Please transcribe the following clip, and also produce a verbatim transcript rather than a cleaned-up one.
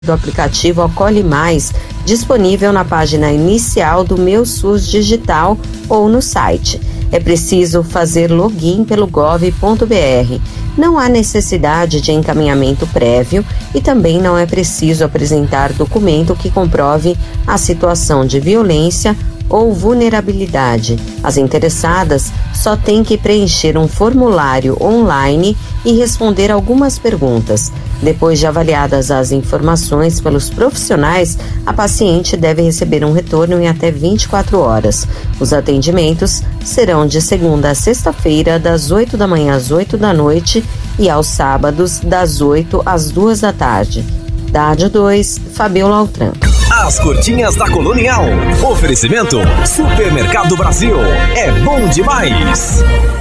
do aplicativo Acolhe Mais, disponível na página inicial do Meu SUS Digital ou no site. É preciso fazer login pelo gov ponto br. Não há necessidade de encaminhamento prévio e também não é preciso apresentar documento que comprove a situação de violência ou vulnerabilidade. As interessadas só têm que preencher um formulário online e responder algumas perguntas. Depois de avaliadas as informações pelos profissionais, a paciente deve receber um retorno em até vinte e quatro horas. Os atendimentos serão de segunda a sexta-feira, das oito da manhã às oito da noite e aos sábados, das oito às duas da tarde. Da Rádio dois, Fabiola Altran. As curtinhas da Colonial. Oferecimento Supermercado Brasil. É bom demais.